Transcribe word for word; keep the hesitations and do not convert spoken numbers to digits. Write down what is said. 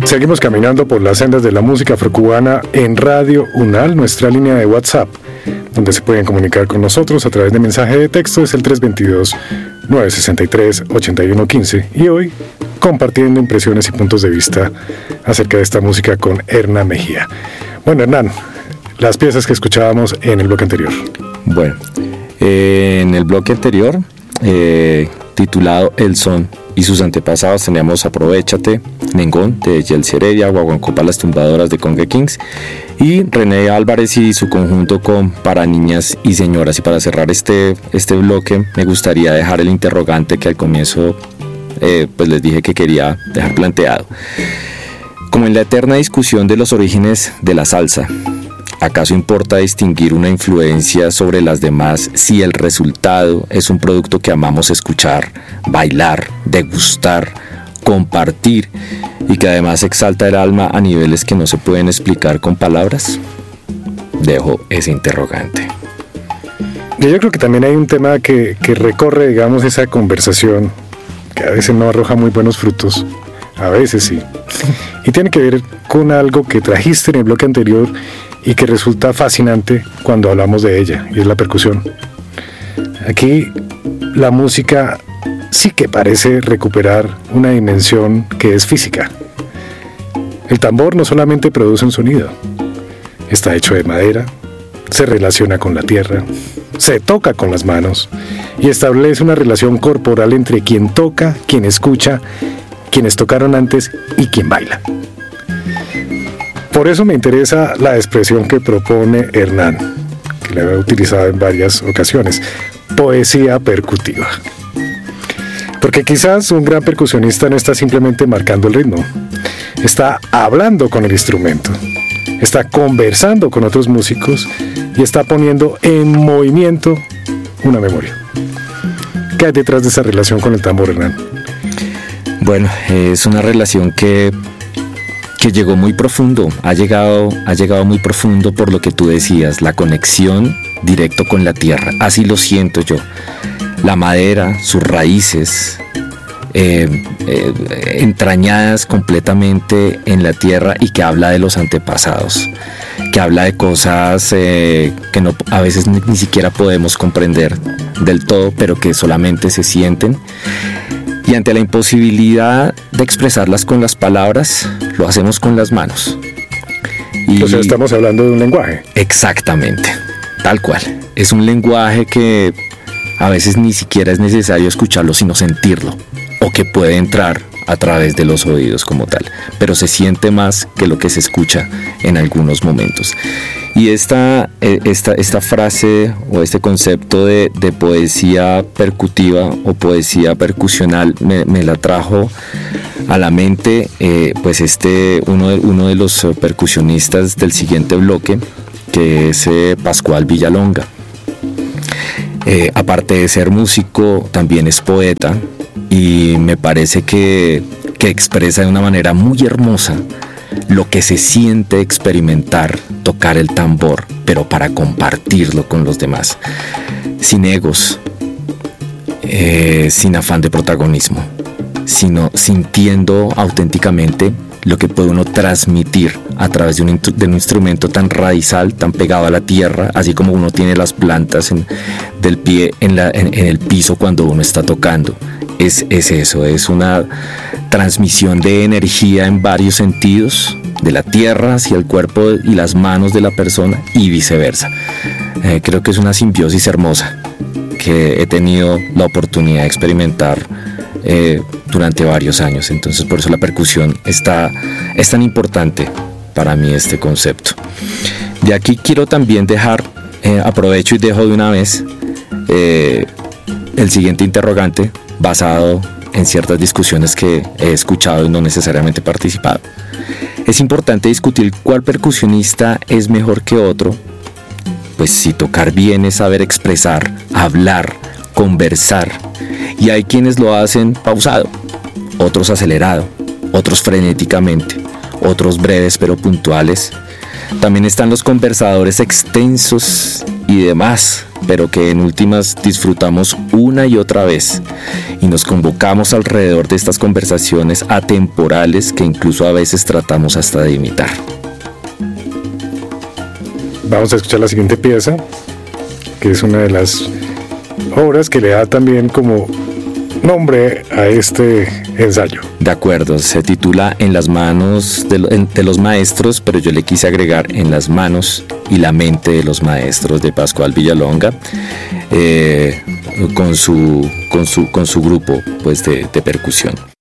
Seguimos caminando por las sendas de la música afrocubana en Radio UNAL. Nuestra línea de WhatsApp, donde se pueden comunicar con nosotros a través de mensaje de texto, es el tres dos dos, nueve seis tres, ocho uno uno cinco. Y hoy, compartiendo impresiones y puntos de vista acerca de esta música con Hernán Mejía. Bueno, Hernán, las piezas que escuchábamos en el bloque anterior. Bueno, eh, en el bloque anterior, eh, titulado El Son y sus antepasados, teníamos Aprovechate, Nengón de Yeltsin Heredia, Guaguancó Las Tumbadoras de Conga Kings y René Álvarez y su conjunto con Para Niñas y Señoras. Y para cerrar este, este bloque me gustaría dejar el interrogante que al comienzo eh, pues les dije que quería dejar planteado. Como en la eterna discusión de los orígenes de la salsa, ¿acaso importa distinguir una influencia sobre las demás si el resultado es un producto que amamos escuchar, bailar, degustar, compartir y que además exalta el alma a niveles que no se pueden explicar con palabras? Dejo ese interrogante. Yo creo que también hay un tema que, que recorre, digamos, esa conversación, que a veces no arroja muy buenos frutos, a veces sí, y tiene que ver con algo que trajiste en el bloque anterior y que resulta fascinante cuando hablamos de ella, y es la percusión. Aquí la música sí que parece recuperar una dimensión que es física. El tambor no solamente produce un sonido, está hecho de madera, se relaciona con la tierra, se toca con las manos y establece una relación corporal entre quien toca, quien escucha, quienes tocaron antes y quien baila. Por eso me interesa la expresión que propone Hernán, que la he utilizado en varias ocasiones, poesía percutiva. Porque quizás un gran percusionista no está simplemente marcando el ritmo, está hablando con el instrumento, está conversando con otros músicos y está poniendo en movimiento una memoria. ¿Qué hay detrás de esa relación con el tambor, Hernán? Bueno, es una relación que, que llegó muy profundo, ha llegado, ha llegado muy profundo por lo que tú decías, la conexión directo con la tierra, así lo siento yo. La madera, sus raíces, eh, eh, entrañadas completamente en la tierra y que habla de los antepasados, que habla de cosas eh, que no, a veces ni, ni siquiera podemos comprender del todo, pero que solamente se sienten. Y ante la imposibilidad de expresarlas con las palabras, lo hacemos con las manos. Y o sea, estamos hablando de un lenguaje. Exactamente, tal cual. Es un lenguaje que a veces ni siquiera es necesario escucharlo, sino sentirlo, o que puede entrar a través de los oídos como tal, pero se siente más que lo que se escucha en algunos momentos. Y esta, esta, esta frase o este concepto de, de poesía percutiva o poesía percusional me, me la trajo a la mente eh, pues este uno de, uno de los percusionistas del siguiente bloque, que es eh, Pascual Villalonga. Eh, aparte de ser músico, también es poeta y me parece que, que expresa de una manera muy hermosa lo que se siente experimentar, tocar el tambor, pero para compartirlo con los demás, sin egos, eh, sin afán de protagonismo, sino sintiendo auténticamente lo que puede uno transmitir a través de un, de un instrumento tan raizal, tan pegado a la tierra, así como uno tiene las plantas en, del pie en, la, en, en el piso cuando uno está tocando. Es, es eso, es una transmisión de energía en varios sentidos, de la tierra hacia el cuerpo y las manos de la persona y viceversa. Eh, creo que es una simbiosis hermosa que he tenido la oportunidad de experimentar eh, durante varios años. Entonces por eso la percusión está, es tan importante para mí, este concepto. De aquí quiero también dejar, eh, aprovecho y dejo de una vez eh, el siguiente interrogante, basado en ciertas discusiones que he escuchado y no necesariamente participado. Es importante discutir cuál percusionista es mejor que otro, pues si tocar bien es saber expresar, hablar, conversar, y hay quienes lo hacen pausado, otros acelerado, otros frenéticamente, otros breves pero puntuales. También están los conversadores extensos y demás, pero que en últimas disfrutamos una y otra vez y nos convocamos alrededor de estas conversaciones atemporales que incluso a veces tratamos hasta de imitar. Vamos a escuchar la siguiente pieza, que es una de las obras que le da también como nombre a este ensayo. De acuerdo, se titula En las manos de, de los maestros, pero yo le quise agregar En las manos y la mente de los maestros, de Pascual Villalonga, eh, con, su, con, su, con su grupo pues, de, de percusión.